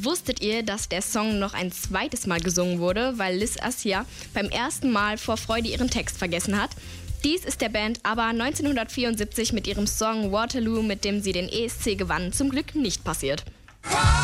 Wusstet ihr, dass der Song noch ein zweites Mal gesungen wurde, weil Liz Assia beim ersten Mal vor Freude ihren Text vergessen hat? Dies ist der Band aber 1974 mit ihrem Song Waterloo, mit dem sie den ESC gewann, zum Glück nicht passiert.